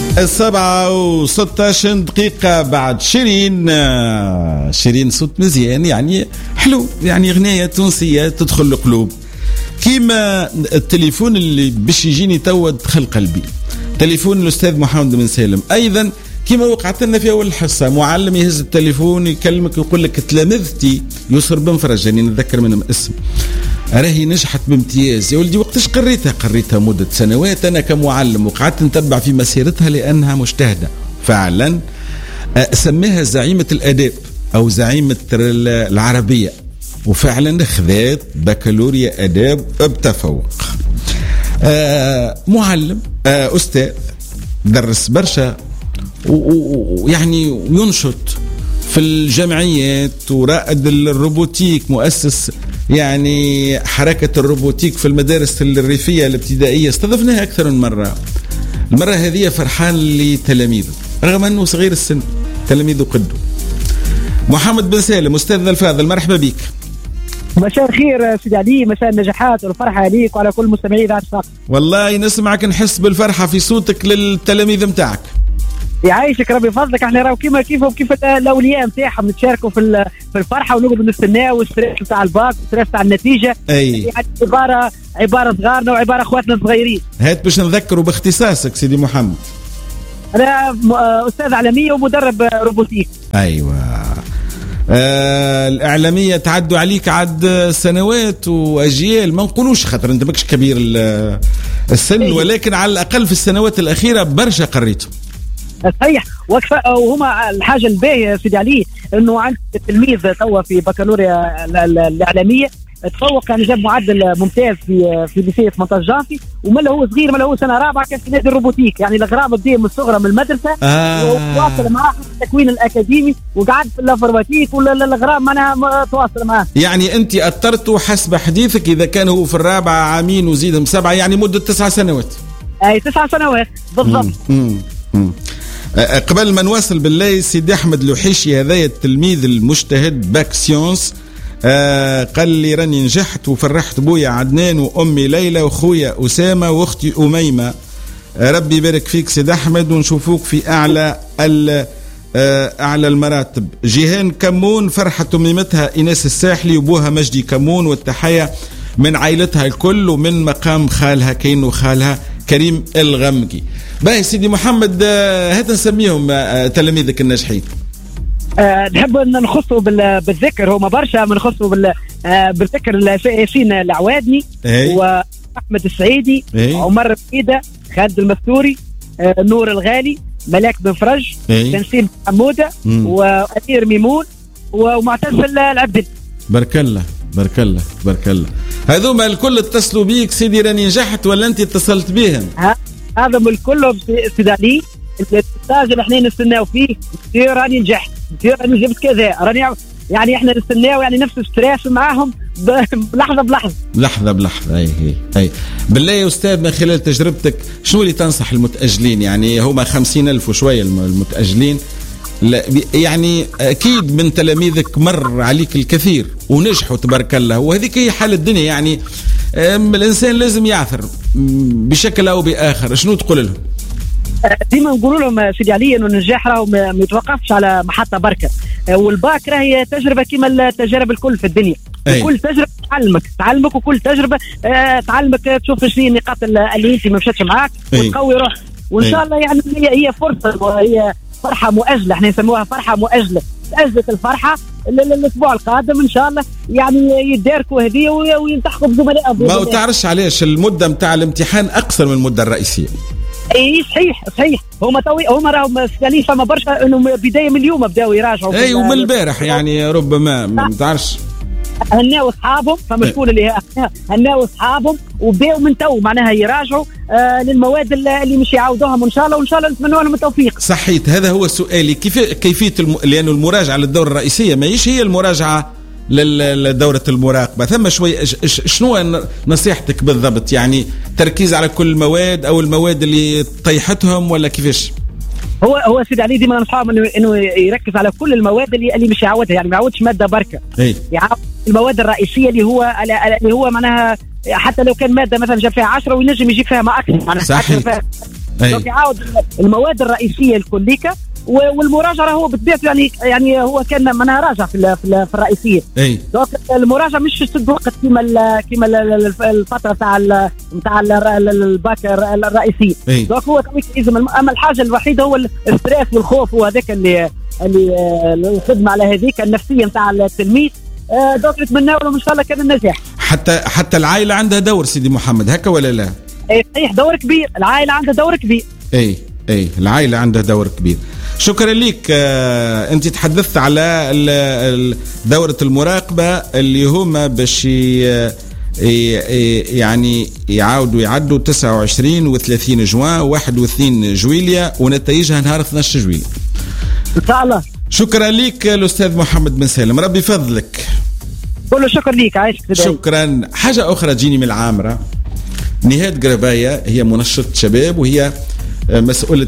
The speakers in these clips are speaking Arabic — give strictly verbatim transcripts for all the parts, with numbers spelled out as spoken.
السبعة وستة عشر دقيقة بعد شيرين. شيرين صوت مزيان يعني حلو، يعني غنية تونسية تدخل القلوب كيما التليفون اللي باش يجيني توا دخل قلبي، تليفون الأستاذ محمد بن سالم. أيضا كيما وقعت لنا في أول الحصة، معلم يهز التليفون يكلمك يقول لك تلامذتي يسر بن فرج، يعني نتذكر منهم اسم، راهي نجحت بامتياز. يا ولدي وقتاش قريتها؟ قريتها مدة سنوات أنا كمعلم، وقعدت نتبع في مسيرتها لأنها مجتهدة فعلا. سميها زعيمة الأداب أو زعيمة العربية، وفعلا خذات بكالوريا أداب بتفوق. معلم أستاذ درس برشا، ويعني ينشط في الجمعيات، ورائد الروبوتيك، مؤسس يعني حركة الروبوتيك في المدارس الريفية الابتدائية، استضفناها أكثر من مرة. المرة هذه فرحان لتلاميذه رغم أنه صغير السن، تلاميذه قدوا. محمد بن سالم أستاذنا الفاضل، مرحبا بك. مساء الخير سيدي علي، مساء النجاحات والفرحة ليك وعلى كل مستمعي إذاعة الصقر. والله نسمعك نحس بالفرحة في صوتك للتلاميذ متاعك. يعيشك ربي فضلك. احنا راهو كيما كيف وكيف الاولياء نتاعهم نتشاركوا في في الفرحه ونقعدوا نستناو الستريس نتاع الباك والستريس نتاع النتيجه. أي. يعني عباره عباره صغارنا وعباره اخواتنا الصغيرين. هات باش نذكروا باختصاصك سيدي محمد. انا استاذ اعلاميه ومدرب روبوتيك. ايوه. آه الإعلامية تعدوا عليك عد سنوات وأجيال، ما نقولوش خاطر أنت ماكش كبير السن، أيه. ولكن على الأقل في السنوات الأخيرة برشا قريتهم. صحيح، وهما الحاجة الباهية سيدي علي أنه عند التلميذ توا في بكالوريا الإعلامية تفوق، يعني جاب معدل ممتاز في في ليسي ثمانية عشر جانفي، وملا هو صغير، ملا هو سنه رابعه كان في نادي الروبوتيك، يعني الغرام بديه من الصغرى من المدرسه آه. وتواصل معاه التكوين الاكاديمي وقعد في الانفورماتيك والغرام معناها تواصل معاه. يعني انت اثرته حسب حديثك اذا كان هو في الرابعه عامين وزيدهم سبعه، يعني مده تسع سنوات. اي تسع سنوات بالضبط. مم. مم. قبل ما نواصل بالله، سيدي احمد لوحيشي هذايا التلميذ المجتهد باك سيونس آه قال لي راني نجحت وفرحت بويا عدنان وأمي ليلى وخويا أسامة وأختي أميمة. آه ربي يبارك فيك سيد أحمد ونشوفوك في أعلى آه أعلى المراتب. جيهان كمون فرحت أميمتها إناس الساحلي وبوها مجدي كمون، والتحية من عائلتها الكل ومن مقام خالها كين وخالها كريم الغمقي. باهي سيدي محمد، آه هات نسميهم آه تلاميذك الناجحين. أه نحب نخصوا بالذكر، هما برشا بنخصوا بالذكر ياسين العوادني واحمد السعيدي ايه؟ عمر بيدة، خالد المستوري، أه نور الغالي، ملاك بن فرج، ايه؟ تنسيم حموده وأمير ميمون ومعتز العبد. بارك الله بارك الله بارك الله. هذوما الكل اتصلوا بيك سيدي راني نجحت ولا انت اتصلت بهم؟ هذا من الكل سيدي علي، الستاج اللي احنا نستناو فيه راني نجحت، راني جبت كذا، راني يعني احنا نستناو يعني نفس الستريس معاهم بلحظه بلحظه لحظه بلحظه. اي اي اي بالله يا استاذ، من خلال تجربتك شنو اللي تنصح المتاجلين؟ يعني هما خمسين ألف وشويه المتاجلين، لا يعني اكيد من تلاميذك مر عليك الكثير ونجحوا تبارك الله، وهذيك هي حال الدنيا. يعني الانسان لازم يعثر بشكل او باخر، شنو تقول لهم؟ ديما نقول لهم سيدي علي انه النجاح راهو ما يتوقفش على محطه بركه، والباك راهي تجربه كما التجارب الكل في الدنيا. أي. وكل تجربه تعلمك تعلمك وكل تجربه آه تعلمك تشوف شنو النقاط اللي انت ما مشاتش معاك وتقوي روحك، وان شاء الله يعني هي هي فرصه وهي فرحه مؤجله، احنا نسموها فرحه مؤجله، تأجلت الفرحه الاسبوع القادم ان شاء الله يعني يداركوا هديه ويلتحقوا بزملائهم. ما تعرفش علاش المده نتاع الامتحان اقصر من المده الرئيسيه؟ اي صحيح صحيح، هما توي هما راهم يعني فما برشا انه بدايه من اليوم بداوا يراجعوا. اي ومن البارح يعني ربما ما تعرفش هناو اصحابهم، فما شكون اللي هناو اصحابهم وبداوا من تو معناها يراجعوا آه للمواد اللي مش يعاودوهم ان شاء الله، وان شاء الله نتمنوا لهم التوفيق. صحيت، هذا هو سؤالي، كيف كيفيه الم... لانه المراجعه للدوره الرئيسيه ماهيش هي المراجعه لدورة المراقبة، ثم شوي شنو نصيحتك بالضبط؟ يعني تركيز على كل المواد أو المواد اللي طيحتهم ولا كيفاش؟ هو هو سيدي علي ديما نصحهم انه انه يركز على كل المواد اللي اللي مش يعودها، يعني ما يعودش ماده بركه، اي يعود المواد الرئيسيه اللي هو اللي هو معناها حتى لو كان ماده مثلا جاب فيها عشرة وينجم يجيب فيها ما اكثر، صحيح دونك يعاود المواد الرئيسيه الكليكه، والمراجعه هو بالذات يعني يعني هو كان منها راجع في في, في الرئيسيه. دونك المراجعه مش تشد وقت كيما كيما الفتره تاع نتاع الباك الرئيسيه. دونك هو لازم، اما الحاجه الوحيده هو الستريس والخوف، وهذاك اللي اللي الخدمه على هذيك النفسيه نتاع التلميذ. دونك نتمنى لهم ان شاء الله كان النجاح. حتى حتى العائله عندها دور سيدي محمد، هكا ولا لا؟ اي صحيح، دور كبير، العائله عندها دور كبير. اي اي العائله عندها دور كبير. شكرا لك. آه انت تحدثت على دوره المراقبه اللي هما باش يعني يعاودوا يعدوا تسعة وعشرين وثلاثين جوان وواحد وثلاثين جويليا، ونتائجها نهار اثني عشر جويليا ان شاء الله. شكرا لك الاستاذ محمد بن سالم، ربي فضلك. كله شكر ليك، عايشك. شكرا. حاجه اخرى تجيني من العامره، نهاد قربايه هي منشطه شباب، وهي مسؤولة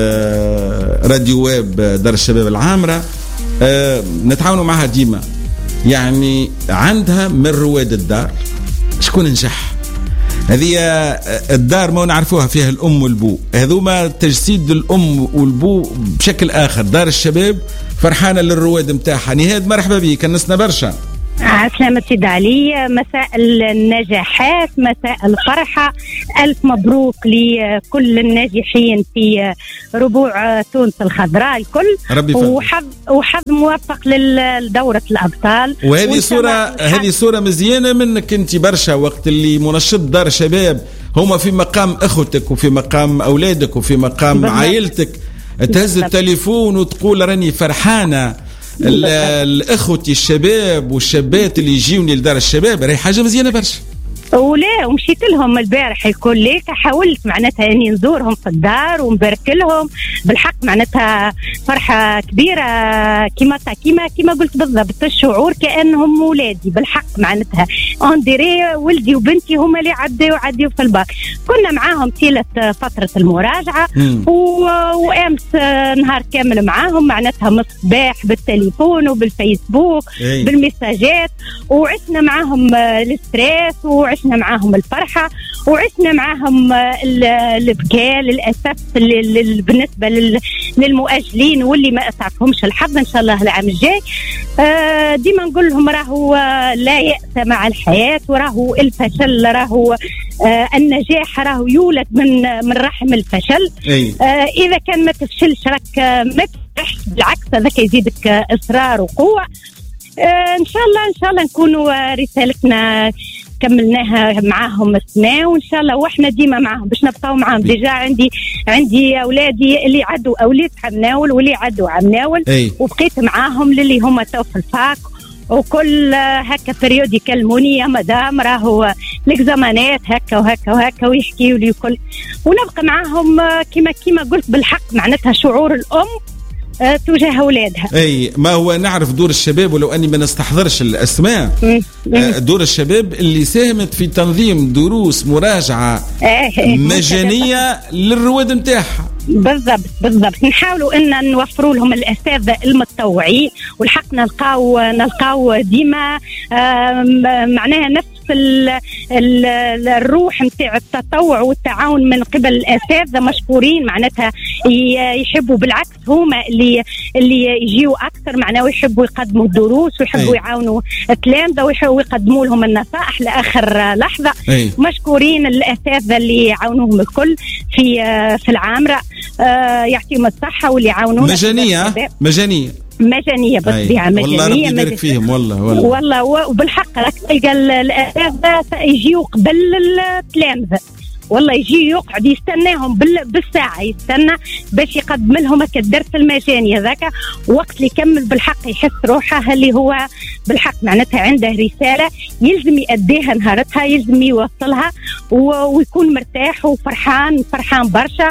راديو ويب دار الشباب العامرة. نتعاونوا معها ديما، يعني عندها من رواد الدار شكون نجح. هذه الدار ما نعرفوها فيها الأم والبو، هذوما تجسيد الأم والبو بشكل آخر. دار الشباب فرحانة للرواد متاعها. نهاد مرحبا بك، كنسنا برشا. عسلامة سيد علي، مساء النجاحات، مساء الفرحة، ألف مبروك لكل الناجحين في ربوع تونس الخضراء الكل، وحظ وحظ موفق لدورة الأبطال. وهذه صورة هذه صورة مزيانة منك أنت برشا، وقت اللي منشط دار شباب هما في مقام أخوتك وفي مقام أولادك وفي مقام عائلتك، تهز التليفون وتقول راني فرحانة الأخوتي الشباب والشابات اللي يجيوني لدار الشباب، راهي حاجة مزيانة برشا. ولا ومشيت لهم البارح الكل ليك، حاولت معناتها اني نزورهم في الدار ونبارك لهم. بالحق معناتها فرحه كبيره، كما كما كما قلت بالضبط، الشعور كانهم ولادي بالحق. معناتها انديري ولدي وبنتي هما اللي عدوا عدوا في الباك. كنا معاهم طيله فتره المراجعه، وامس نهار كامل معاهم، معناتها من الصباح بالتليفون وبالفيسبوك أي. بالمساجات، وعشنا معاهم الستريس، وعشنا معاهم الفرحة، وعشنا معاهم البكاء للأسف بالنسبة للمؤجلين واللي ما أسعفهمش الحظ. إن شاء الله العام الجاي ديما نقول لهم راهو لا يأس مع الحياة، وراهو الفشل راهو النجاح راهو يولد من من رحم الفشل. إذا كان ما تفشلش راك ما تفرحش، بالعكس هذاك يزيدك إصرار وقوة. إن شاء الله إن شاء الله نكونوا رسالتنا كملناها معاهم السنة، وإن شاء الله وإحنا ديما معاهم باش نبقاو معاهم. ديجا عندي عندي أولادي اللي عدوا أولاد عمناول واللي عدوا عمناول، وبقيت معاهم للي هما تو في الفاك، وكل هكا بريود يكلموني يا مدام راهو الإكزامانات هكا وهكا وهكا، ويحكيوا لي كل، ونبقى معاهم كما كما قلت. بالحق معناتها شعور الأم تجاه أولادها. أي ما هو نعرف دور الشباب، ولو أني ما نستحضرش الأسماء. دور الشباب اللي ساهمت في تنظيم دروس مراجعة مجانية للرواد متاعها. بالضبط بالضبط، نحاولوا ان نوفروا لهم الاساتذه المتطوعين، والحق نلقاو نلقاو ديما معناها نفس ال ال الروح نتاع التطوع والتعاون من قبل الاساتذه مشكورين. معناتها يحبوا بالعكس هما اللي اللي يجيوا اكثر، معناه يحبوا يقدموا الدروس ويحبوا يعاونوا التلامذه ويحبوا يقدموا لهم النصائح لاخر لحظه. أي. مشكورين الاساتذه اللي يعاونوهم الكل في في العامره، آه يعطيهم الصحة واللي يعاونونا. مجانية مجانية مجانية بطبيعة مجانية. والله ربي يبارك فيهم. والله والله والله وبالحق راك تلقى الأساتذة يجيو قبل التلامذة، والله يجي يقعد يستناهم بالساعة، يستنى باش يقدم لهم هكا الدرس المجاني هذاك. وقت اللي يكمل بالحق يحس روحه اللي هو بالحق معناتها عنده رسالة يلزم يأديها نهارتها، يلزم يوصلها ويكون مرتاح وفرحان فرحان برشا.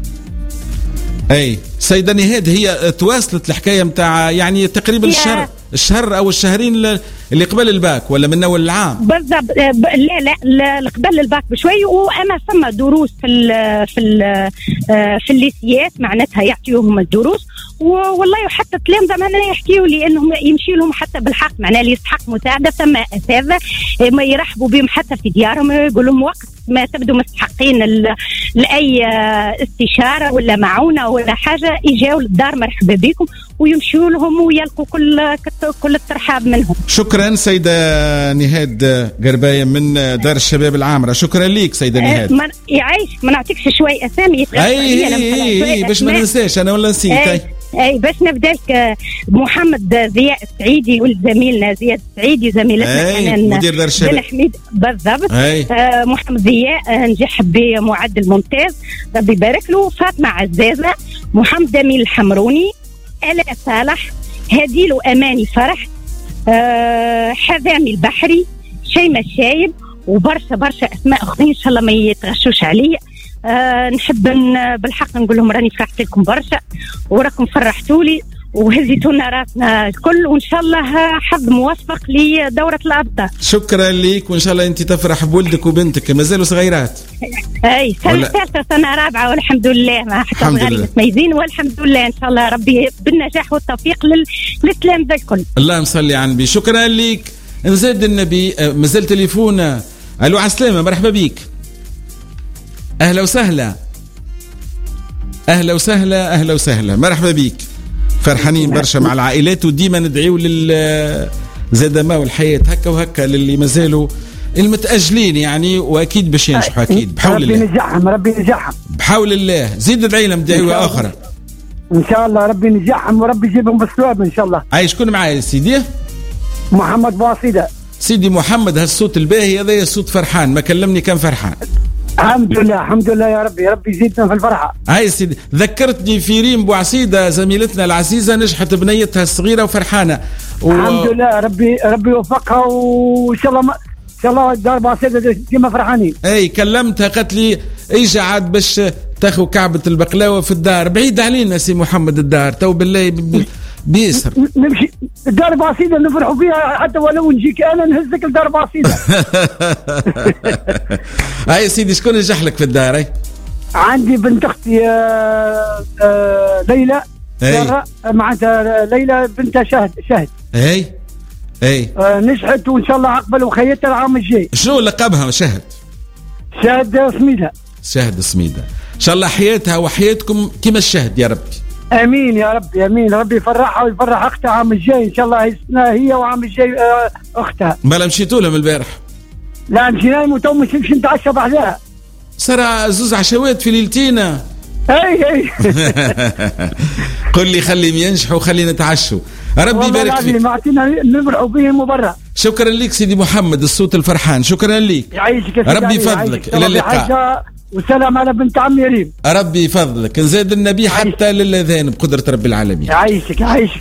اي سيدة نهاد، هي تواصلت الحكاية متاع يعني تقريبا الشهر الشهر او الشهرين اللي قبل الباك ولا من اول العام؟ بالضبط. لا لا, لا قبل الباك بشوي، وانا ثم دروس في ال في ال في الليسيات معناتها يعطيوهم الدروس، والله وحتى التلامذة معناها يحكيوا لي انهم يمشي لهم حتى بالحق معناها اللي يستحق مساعدة. ثم اساتذة ما يرحبوا بهم حتى في ديارهم، يقول لهم وقت ما تبدو مستحقين لأي استشارة ولا معونة ولا حاجة يجاو للدار مرحبا بكم ويمشوا لهم ويلقوا كل كل الترحاب منهم. شكرا سيدة نهاد قرباية من دار الشباب العامرة. شكرا ليك سيدة نهاد. ما يعيش ما نعطيكش شوي أسامي أي أي أي باش ما ننساش أنا ولا نسيت. أي اي باش نبداك محمد ضياء السعيدي والزميلنا زياد السعيدي زميلتنا حنان مدير دار الشباب بن حميد بالضبط. آه محمد ضياء نجح بمعدل ممتاز ربي يبارك له. فاطمه عزازه محمد امين الحمروني الاء صالح هديل واماني فرح آه حذامي البحري شيماء الشايب وبرشا برشا اسماء اخرين ان شاء الله ما يتغشوش عليا. أه نحب بالحق نقول لهم راني فرحت لكم برشا وراكم فرحتولي وهزيتونا راسنا الكل وان شاء الله حظ موفق لدورة الابطال. شكرا لك وان شاء الله انت تفرح بولدك وبنتك مازالوا صغيرات. اي سنة ثالثة سنة رابعة والحمد لله ما حتى صغاري متميزين والحمد لله ان شاء الله ربي بالنجاح والتوفيق لل... للتلامذة الكل. اللهم صل على النبي. شكرا لك. نزاد النبي مازال تليفون. الو على السلامة مرحبا بيك. أهلا وسهلا أهلا وسهلا أهلا وسهلا مرحبا بيك. فرحانين برشا مع العائلات وديما ندعيو لل زادما والحياة هكا وهكا للي مازالوا المتأجلين يعني وأكيد باش ينجحوا أكيد بحول الله. ربي ينجحهم ربي ينجحهم بحول الله. زيد ادعي لهم دعوة أخرى إن شاء الله ربي ينجحهم وربي يجيبهم بالثواب إن شاء الله. عايش شكون معايا سيدي؟ محمد بوعصيدة. سيدي محمد هالصوت الباهي هذا صوت فرحان ما كلمني كان فرحان. الحمد لله الحمد لله يا ربي ربي يزيدنا في الفرحة. هاي سيدي ذكرتني في ريم بوعصيدة زميلتنا العزيزة نجحت بنيتها الصغيرة وفرحانة و... الحمد لله ربي ربي يوفقها وإن شاء الله ما... إن شاء الله دار بوعصيدة ديما فرحانين. أي كلمتها قالت لي إيش عاد باش تاخذ كعبة البقلاوة في الدار بعيد علينا سي محمد الدار تو بالله ب... بيسر نمشي الدار بوعصيدة نفرحوا فيها حتى ولو نجيك أنا نهزك الدار بوعصيدة. هاي سيدي شكون نجح لك في الدار؟ اي عندي بنت اختي آه آه ليلى معناتها ليلى بنتها شهد شهد اي اي آه نجحت وان شاء الله عقبل وخيتها العام الجاي. شنو لقبها شهد؟ شهد سميدة. شهد سميدة ان شاء الله حياتها وحياتكم كما الشهد يا ربي. امين يا ربي امين ربي يفرحها ويفرح اختها عام الجاي ان شاء الله هي وعام الجاي آه اختها. ما مشيتوا لهم البارح؟ لا مشينا لهم وتو مش نتعشى بعدها. صار زوز عشوات في ليلتينا. اي اي قل لي خليهم ينجحوا وخلينا نتعشوا. ربي يبارك فيك. ما عطينا نفرحوا بهم وبرا. شكرا لك سيدي محمد الصوت الفرحان. شكرا لك يعيشك ربي يفضلك. الى اللقاء والسلام على بنت عمي ريم. ربي يفضلك. نزاد النبي حتى للاذان بقدرة رب العالمين. يعيشك يعيشك